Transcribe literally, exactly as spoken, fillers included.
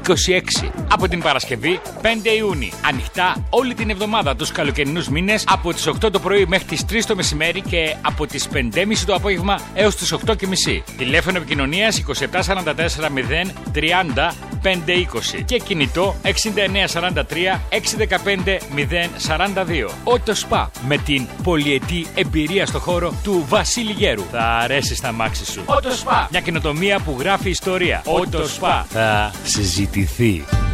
είκοσι έξι. Από την Παρασκευή πέντε Ιούνιου. Ανοιχτά όλη την εβδομάδα τους καλοκαιρινούς μήνες από τις οκτώ το πρωί μέχρι τις τρεις το μεσημέρι και από τις πέντε και μισή το απόγευμα έως τις οκτώ και μισή. Τηλέφωνο επικοινωνίας είκοσι επτά σαράντα τέσσερα μηδέν τριάντα πέντε είκοσι και κινητό εξήντα εννέα σαράντα τρία έξι δεκαπέντε μηδέν σαράντα δύο. Auto Spa με την πολυετή εμπειρία στο χώρο του Βασίλη Γέρου. Θα αρέσει στα μάξι σου. Auto Spa. Μια καινοτομία που γράφει ιστορία. Auto Spa. Θα συζητηθεί.